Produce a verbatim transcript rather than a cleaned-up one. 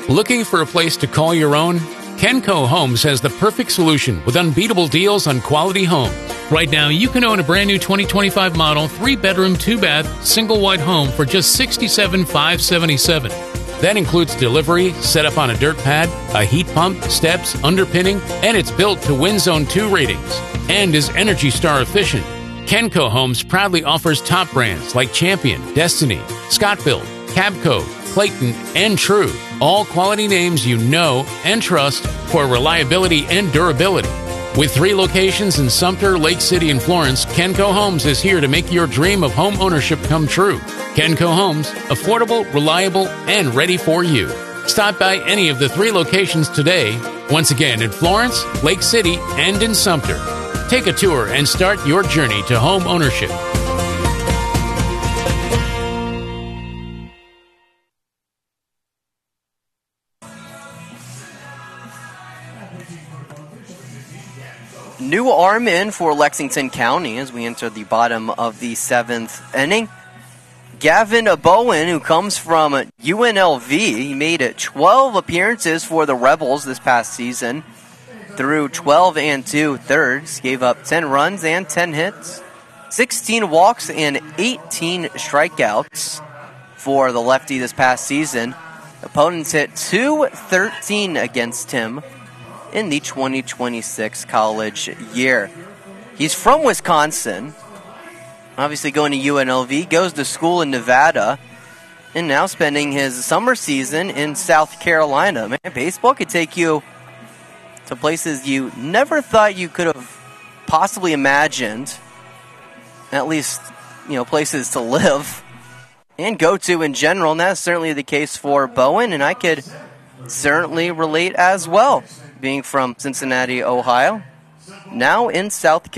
Looking for a place to call your own? Kenco Homes has the perfect solution with unbeatable deals on quality homes. Right now, you can own a brand new twenty twenty-five model, three bedroom, two bath, single wide home for just sixty-seven thousand five hundred seventy-seven dollars. That includes delivery, setup on a dirt pad, a heat pump, steps, underpinning, and it's built to Wind Zone two ratings and is Energy Star efficient. Kenco Homes proudly offers top brands like Champion, Destiny, Scott-Built, Cabco, Clayton, and True. All quality names you know and trust for reliability and durability. With three locations in Sumter, Lake City, and Florence, Kenco Homes is here to make your dream of home ownership come true. Kenco Homes, affordable, reliable, and ready for you. Stop by any of the three locations today. Once again, in Florence, Lake City, and in Sumter. Take a tour and start your journey to home ownership. New arm in for Lexington County as we enter the bottom of the seventh inning. Gavin Bowen, who comes from U N L V, he made twelve appearances for the Rebels this past season. Through twelve and two thirds, gave up ten runs and ten hits, sixteen walks and eighteen strikeouts for the lefty this past season. Opponents hit two thirteen against him in the twenty twenty-six college year. He's from Wisconsin, obviously going to U N L V, goes to school in Nevada, and now spending his summer season in South Carolina. Man, baseball could take you to places you never thought you could have possibly imagined, at least, you know, places to live and go to in general, and that's certainly the case for Bowen, and I could certainly relate as well, being from Cincinnati, Ohio, now in South Carolina.